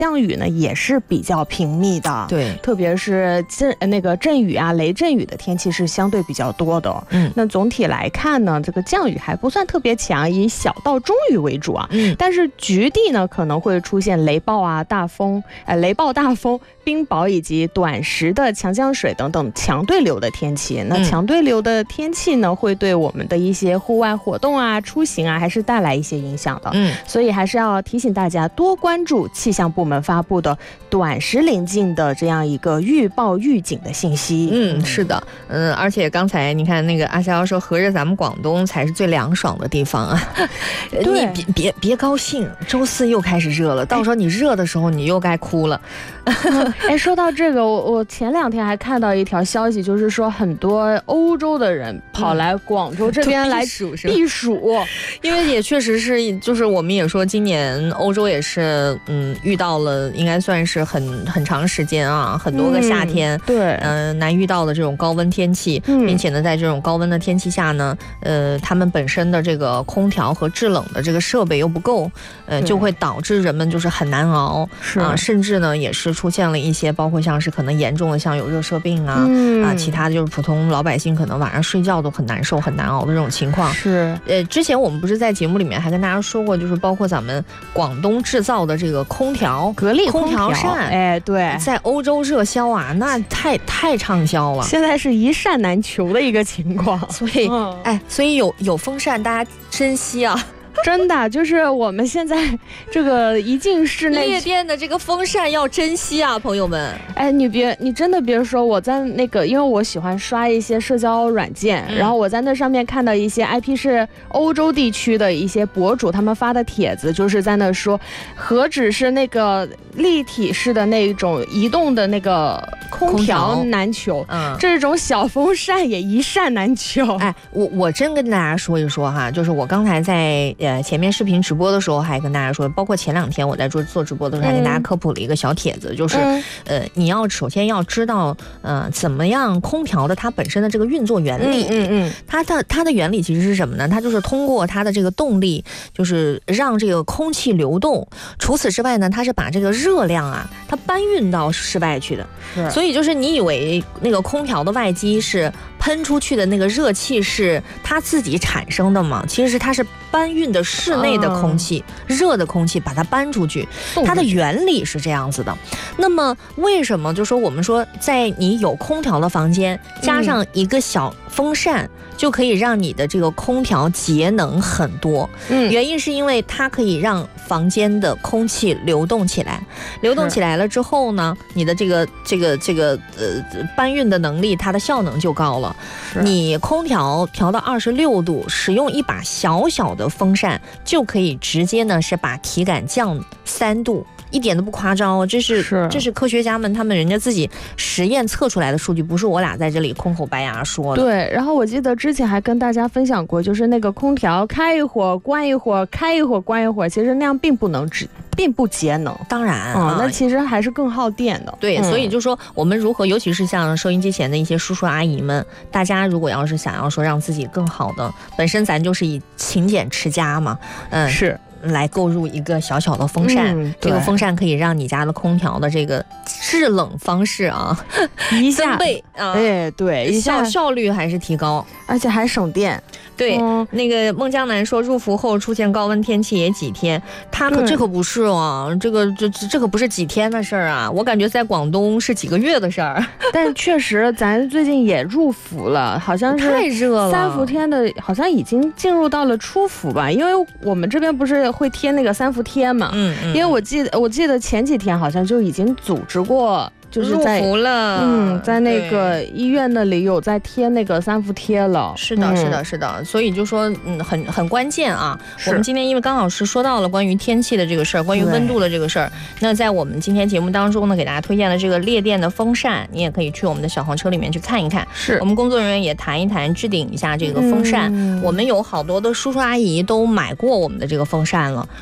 降雨呢也是比较频密的， 对， 特别是阵雨啊、雷阵雨的天气是相对比较多的。那总体来看呢，这个降雨还不算特别强，以小到中雨为主啊。但是局地呢可能会出现雷暴啊、大风、冰雹以及短时的强降水等等强对流的天气。那强对流的天气呢，会对我们的一些户外活动啊、出行啊，还是带来一些影响的。所以还是要提醒大家多关注气象部门发布的短时临近的这样一个预报预警的信息。 是的，而且刚才你看那个阿肖说，合着咱们广东才是最凉爽的地方啊。你别高兴，周4又开始热了，到时候你热的时候你又该哭了。 说到这个，我前2天还看到一条消息，就是说很多欧洲的人跑来广州这边来避暑， 因为也确实是，就是我们也说今年欧洲也是遇到了应该算是很长时间啊，很多个夏天， 对， 难遇到的这种高温天气，并且呢在这种高温的天气下呢，他们本身的这个空调和制冷的这个设备又不够，就会导致人们就是很难熬，甚至呢也是出现了一些包括像是可能严重的像有热射病啊，其他的就是普通老百姓可能晚上睡觉都很难受很难熬的这种情况。 是， 之前我们不是在节目里面还跟大家说过，就是包括咱们广东制造的这个空调格力空调扇， 对， 在欧洲热销啊，那太畅销了， 现在是一扇难求的一个情况。 所以有风扇大家珍惜啊。 真的，就是我们现在这个一进室内， 夜店的这个风扇要珍惜啊，朋友们。 你真的别说，我在那个，因为我喜欢刷一些社交软件，然后我在那上面看到一些 IP 是欧洲地区的一些博主，他们发的帖子，就是在那说，何止是那个立体式的那种移动的那个空调难求，这种小风扇也一扇难求。 我真跟大家说一说哈，就是我刚才在前面视频直播的时候还跟大家说，包括前2天我在做直播的时候还跟大家科普了一个小帖子，就是你要首先要知道怎么样空调的它本身的这个运作原理。它的原理其实是什么呢？它就是通过它的这个动力，就是让这个空气流动。除此之外呢，它是把这个热量啊，它搬运到室外去的。所以就是你以为那个空调的外机是喷出去的那个热气是它自己产生的吗？其实它是搬运的室内的空气，热的空气把它搬出去，它的原理是这样子的。那么为什么就说我们说在你有空调的房间加上一个小风扇就可以让你的这个空调节能很多？原因是因为它可以让房间的空气流动起来，流动起来了之后呢，你的这个搬运的能力，它的效能就高了。你空调调到26度，使用一把小小的风扇就可以直接呢是把体感降3度。一点都不夸张哦，这是科学家们他们人家自己实验测出来的数据，不是我俩在这里空口白牙说的。 对，然后我记得之前还跟大家分享过，就是那个空调开一会儿关一会儿，开一会儿关一会儿，其实那样并不节能。 当然那其实还是更耗电的。 对，所以就说我们如何，尤其是像收音机前的一些叔叔阿姨们，大家如果要是想要说让自己更好的，本身咱就是以勤俭持家嘛， 是来购入一个小小的风扇，这个风扇可以让你家的空调的这个制冷方式啊一下增倍啊， 对，一下效率还是提高， 而且还省电。 对，那个孟江南说入伏后出现高温天气也几天，这可不是哦，这可不是几天的事儿啊，我感觉在广东是几个月的事儿。 但确实咱最近也入伏了，好像是太热了 ，3伏天的好像已经进入到了初伏吧，因为我们这边不是会贴那个3伏贴嘛，因为我记得前几天好像就已经组织过。就是在入伏了， 在那个医院那里有在贴那个3伏贴了。 是的，所以就说很关键啊。我们今天因为刚好是说到了关于天气的这个事儿，关于温度的这个事儿，那在我们今天节目当中呢，给大家推荐了这个烈电的风扇，你也可以去我们的小黄车里面去看一看。是我们工作人员也谈一谈，置顶一下这个风扇。我们有好多的叔叔阿姨都买过我们的这个风扇了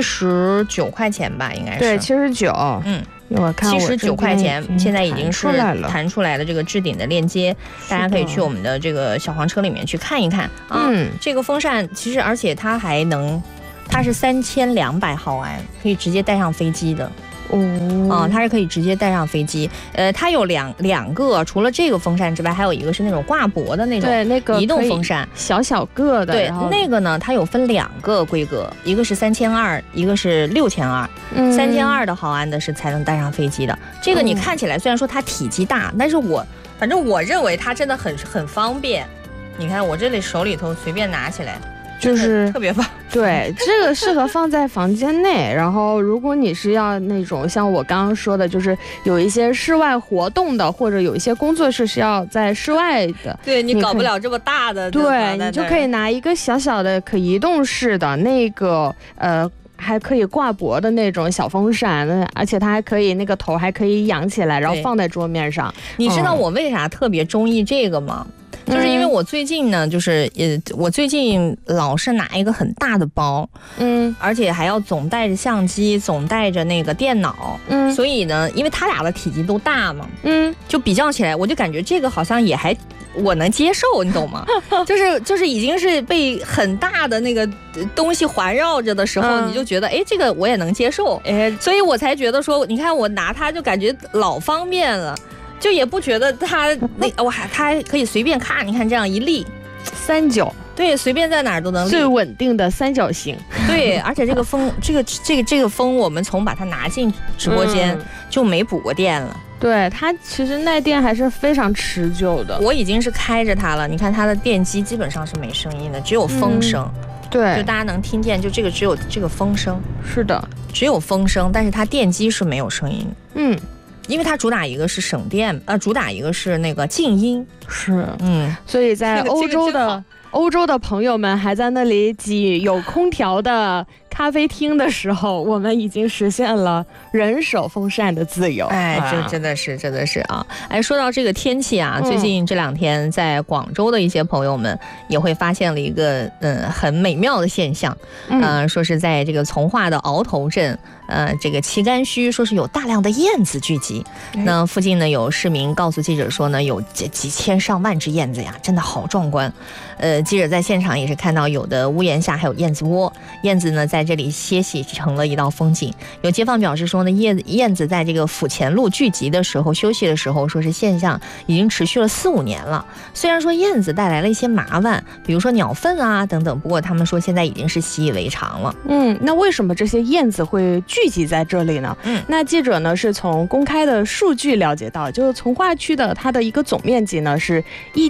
，79块钱吧，应该是。 对，79。 79块钱，现在已经是弹出来的这个置顶的链接，大家可以去我们的这个小黄车里面去看一看啊。这个风扇其实而且它是3200毫安，可以直接带上飞机的。 它是可以直接带上飞机。它有两个，除了这个风扇之外，还有一个是那种挂脖的那种， 对，那个移动风扇， 小个的。 对，那个呢，它有分2个规格，一个是3200，一个是6200。3200的毫安的是才能带上飞机的。这个你看起来虽然说它体积大，但是反正我认为它真的很方便。你看我这里手里头随便拿起来。就是特别棒，对，这个适合放在房间内。然后，如果你是要那种像我刚刚说的，就是有一些室外活动的，或者有一些工作室是要在室外的， 对你搞不了这么大的， 对，你就可以拿一个小的可移动式的那个还可以挂脖的那种小风扇，而且它还可以那个头还可以仰起来，然后放在桌面上。 你知道我为啥特别中意这个吗？就是因为我最近呢，我最近老是拿一个很大的包，而且还要总带着相机，总带着那个电脑，所以呢，因为他俩的体积都大嘛，就比较起来，我就感觉这个好像也还我能接受，你懂吗？就是已经是被很大的那个东西环绕着的时候，你就觉得这个我也能接受，所以我才觉得说，你看我拿它就感觉老方便了。就也不觉得它它还可以随便看，你看这样一立 3角， 对，随便在哪儿都能立， 最稳定的3角形。 对，而且这个风，这个风，我们从把它拿进直播间就没补过电了。 对，它其实耐电还是非常持久的。 我已经是开着它了，你看它的电机基本上是没声音的，只有风声。 对， 就大家能听见，就这个只有这个风声。 是的， 只有风声，但是它电机是没有声音的。因为它主打一个是省电，主打一个是那个静音， 是，所以在欧洲的朋友们还在那里挤有空调的咖啡厅的时候，我们已经实现了人手风扇的自由。 这真的是啊！说到这个天气啊，最近这2天在广州的一些朋友们也会发现了一个很美妙的现象，说是在这个从化的鳌头镇。这个旗杆墟说是有大量的燕子聚集，那附近呢有市民告诉记者说呢，有几千上万只燕子呀，真的好壮观。记者在现场也是看到有的屋檐下还有燕子窝，燕子呢在这里歇息成了一道风景。有街坊表示说呢，燕子在这个府前路聚集的时候休息的时候，说是现象已经持续了4-5年了。虽然说燕子带来了一些麻烦，比如说鸟粪啊等等，不过他们说现在已经是习以为常了。 那为什么这些燕子会聚集在这里呢？那记者呢是从公开的数据了解到，就是从化区的它的一个总面积呢是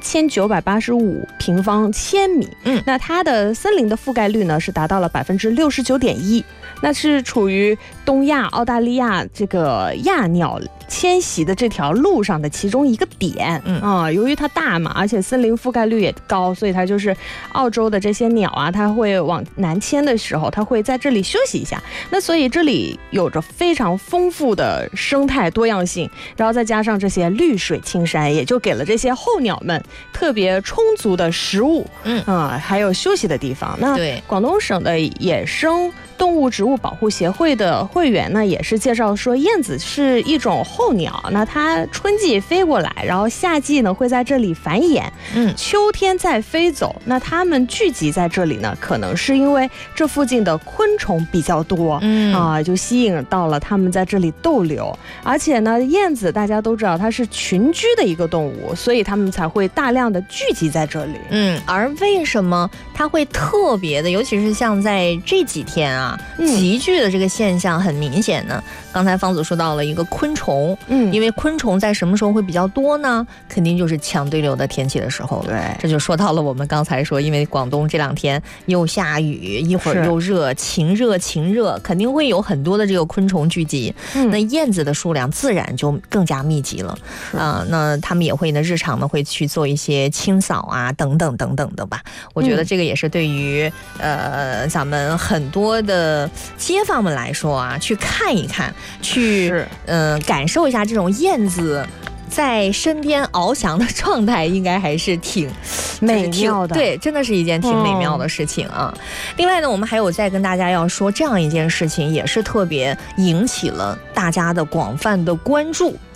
1985平方千米，那它的森林的覆盖率呢是达到了69.1%，那是处于东亚、澳大利亚这个亚鸟迁徙的这条路上的其中一个点。由于它大嘛，而且森林覆盖率也高，所以它就是澳洲的这些鸟啊，它会往南迁的时候，它会在这里休息一下。那所以这里有着非常丰富的生态多样性，然后再加上这些绿水青山，也就给了这些候鸟们特别充足的食物，还有休息的地方。那广东省的野生动物植物保护协会的会员呢，也是介绍说，燕子是一种候鸟，那它春季飞过来，然后夏季呢会在这里繁衍，秋天再飞走。那它们聚集在这里呢，可能是因为这附近的昆虫比较多，就吸引到了它们在这里逗留。而且呢，燕子大家都知道它是群居的一个动物，所以它们才会大量的聚集在这里。 而为什么它会特别的，尤其是像在这几天啊，集聚的这个现象很明显呢？刚才方子说到了一个昆虫，因为昆虫在什么时候会比较多呢？肯定就是强对流的天气的时候。 对， 这就说到了我们刚才说，因为广东这2天又下雨，一会儿又热，晴热，肯定会有很多的这个昆虫聚集。那燕子的数量自然就更加密集了。那他们也会呢，日常呢会去做一些清扫啊，等等的吧。我觉得这个也是对于咱们很多的街坊们来说啊，去看一看，去感受一下这种燕子在身边翱翔的状态，应该还是挺美妙的。 对，真的是一件挺美妙的事情啊。另外呢，我们还有再跟大家要说这样一件事情，也是特别引起了大家的广泛的关注。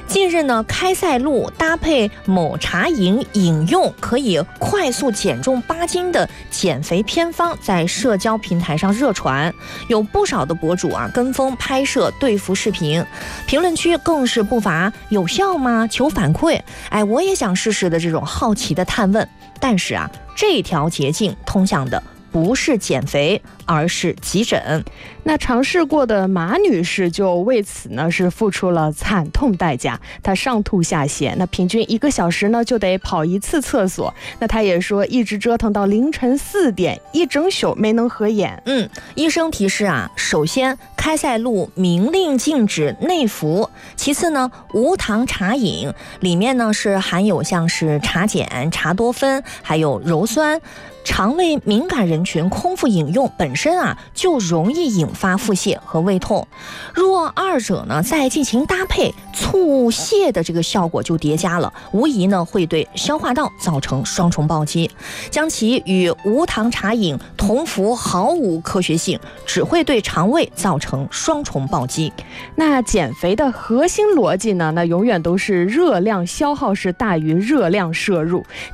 近日呢，开塞露搭配某茶饮饮用可以快速减重8斤的减肥偏方在社交平台上热传，有不少的博主跟风拍摄对付视频，评论区更是不乏有效吗？求反馈，我也想试试的这种好奇的探问。但是这条捷径通向的不是减肥，而是急诊。 那尝试过的马女士就为此呢是付出了惨痛代价，她上吐下泻，那平均1个小时呢就得跑1次厕所。那她也说一直折腾到凌晨4点，一整宿没能合眼。 医生提示首先开塞露明令禁止内服，其次呢无糖茶饮里面呢是含有像是茶碱、茶多酚还有鞣酸，肠胃敏感人群空腹饮用本身就容易引发腹泻和胃痛，若二者呢再进行搭配，促泻的这个效果就叠加了，无疑呢会对消化道造成双重暴击。将其与无糖茶饮同服毫无科学性，只会对肠胃造成双重暴击。 那减肥的核心逻辑呢，那永远都是热量消耗是大于热量摄入。